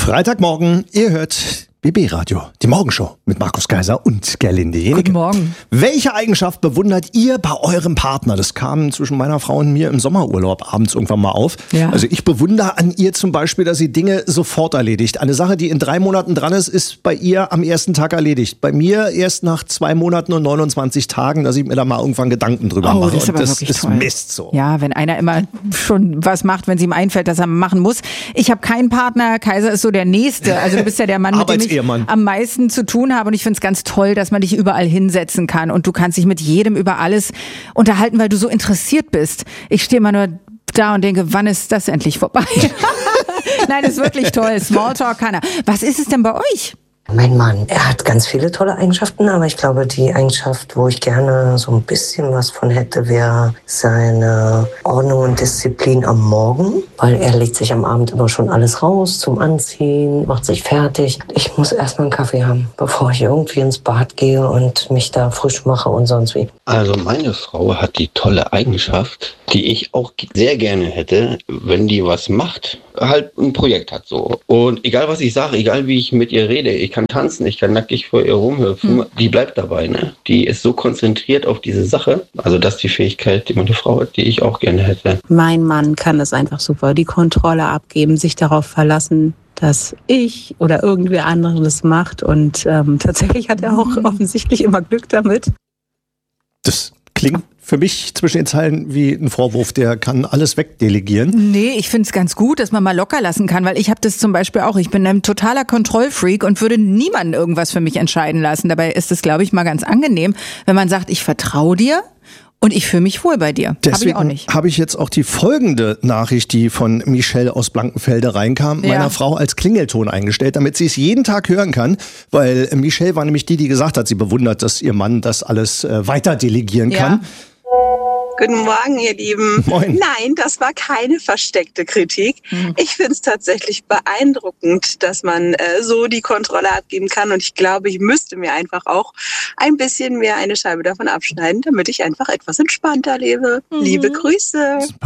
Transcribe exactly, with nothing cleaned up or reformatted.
Freitagmorgen, ihr hört B B-Radio, die Morgenshow mit Markus Kaiser und Gerlinde Jenike. Guten Morgen. Welche Eigenschaft bewundert ihr bei eurem Partner? Das kam zwischen meiner Frau und mir im Sommerurlaub abends irgendwann mal auf. Ja. Also ich bewundere an ihr zum Beispiel, dass sie Dinge sofort erledigt. Eine Sache, die in drei Monaten dran ist, ist bei ihr am ersten Tag erledigt. Bei mir erst nach zwei Monaten und neunundzwanzig Tagen, dass ich mir da mal irgendwann Gedanken drüber Oh, mache. das ist aber und das wirklich ist toll. Mist so. Ja, wenn einer immer schon was macht, wenn es ihm einfällt, dass er machen muss. Ich habe keinen Partner, Kaiser ist so der Nächste. Also du bist ja der Mann, mit dem ich Arbeitsehemann. am meisten zu tun habe. Und ich finde es ganz toll, dass man dich überall hinsetzen kann. Und du kannst dich mit jedem über alles unterhalten, weil du so interessiert bist. Ich stehe immer nur da und denke, wann ist das endlich vorbei? Nein, das ist wirklich toll. Smalltalk kann er. Was ist es denn bei euch? Mein Mann, er hat ganz viele tolle Eigenschaften, aber ich glaube, die Eigenschaft, wo ich gerne so ein bisschen was von hätte, wäre seine Ordnung und Disziplin am Morgen, weil er legt sich am Abend immer schon alles raus zum Anziehen, macht sich fertig. Ich muss erstmal einen Kaffee haben, bevor ich irgendwie ins Bad gehe und mich da frisch mache und sonst wie. Also meine Frau hat die tolle Eigenschaft, die ich auch sehr gerne hätte, wenn die was macht, halt ein Projekt hat so. Und egal was ich sage, egal wie ich mit ihr rede, ich kann tanzen, ich kann nackig vor ihr rumhüpfen, hm. die bleibt dabei, ne? Die ist so konzentriert auf diese Sache. Also das ist die Fähigkeit, die meine Frau hat, die ich auch gerne hätte. Mein Mann kann das einfach super, die Kontrolle abgeben, sich darauf verlassen, dass ich oder irgendwer anderes das macht. Und ähm, tatsächlich hat er auch offensichtlich immer Glück damit. Das klingt für mich zwischen den Zeilen wie ein Vorwurf, der kann alles wegdelegieren. Nee, ich finde es ganz gut, dass man mal locker lassen kann, weil ich habe das zum Beispiel auch. Ich bin ein totaler Kontrollfreak und würde niemanden irgendwas für mich entscheiden lassen. Dabei ist es, glaube ich, mal ganz angenehm, wenn man sagt, ich vertraue dir und ich fühle mich wohl bei dir. Deswegen habe ich auch nicht. Habe ich jetzt auch die folgende Nachricht, die von Michelle aus Blankenfelde reinkam, Ja. meiner Frau als Klingelton eingestellt, damit sie es jeden Tag hören kann, weil Michelle war nämlich die, die gesagt hat, sie bewundert, dass ihr Mann das alles äh, weiter delegieren Ja. kann. Guten Morgen, ihr Lieben. Moin. Nein, das war keine versteckte Kritik. Mhm. Ich finde es tatsächlich beeindruckend, dass man äh, so die Kontrolle abgeben kann. Und ich glaube, ich müsste mir einfach auch ein bisschen mehr eine Scheibe davon abschneiden, damit ich einfach etwas entspannter lebe. Mhm. Liebe Grüße.